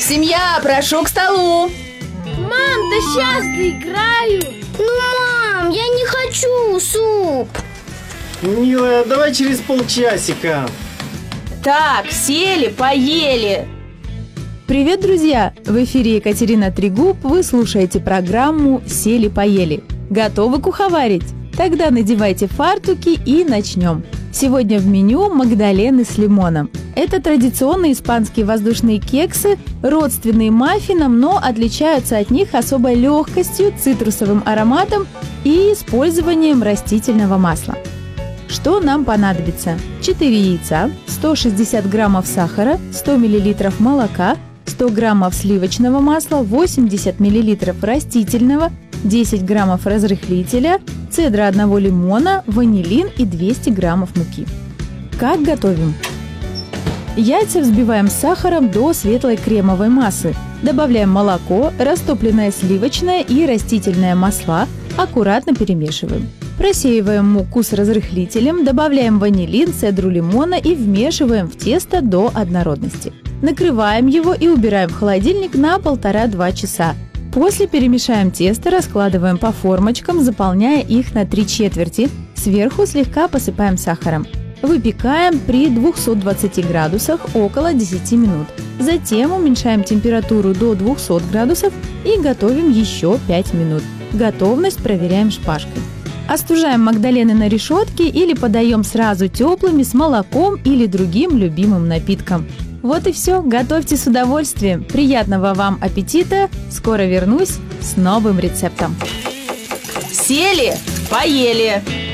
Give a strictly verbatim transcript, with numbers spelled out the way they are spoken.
Семья, прошу к столу. Мам, да сейчас доиграю. Ну, мам, я не хочу суп. Милая, давай через полчасика. Так, сели, поели. Привет, друзья! В эфире Екатерина Трегуб. Вы слушаете программу «Сели-поели». Готовы куховарить? Тогда надевайте фартуки и начнем. Сегодня в меню магдалены с лимоном. Это традиционные испанские воздушные кексы, родственные маффинам, но отличаются от них особой легкостью, цитрусовым ароматом и использованием растительного масла. Что нам понадобится? четыре яйца, сто шестьдесят граммов сахара, сто миллилитров молока, сто граммов сливочного масла, восемьдесят миллилитров растительного, десять граммов разрыхлителя, цедра одного лимона, ванилин и двести граммов муки. Как готовим? Яйца взбиваем с сахаром до светлой кремовой массы. Добавляем молоко, растопленное сливочное и растительное масла, аккуратно перемешиваем. Просеиваем муку с разрыхлителем, добавляем ванилин, цедру лимона и вмешиваем в тесто до однородности. Накрываем его и убираем в холодильник на полтора-два часа. После перемешаем тесто, раскладываем по формочкам, заполняя их на три четверти. Сверху слегка посыпаем сахаром. Выпекаем при двухстах двадцати градусах около десяти минут. Затем уменьшаем температуру до двухсот градусов и готовим еще пять минут. Готовность проверяем шпажкой. Остужаем магдалены на решетке или подаем сразу теплыми с молоком или другим любимым напитком. Вот и все. Готовьте с удовольствием. Приятного вам аппетита. Скоро вернусь с новым рецептом. Сели, поели.